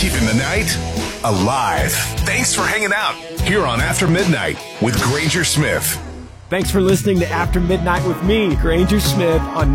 keeping the night alive. Thanks for hanging out here on After Midnight with Granger Smith. Thanks for listening to After Midnight with me, Granger Smith, on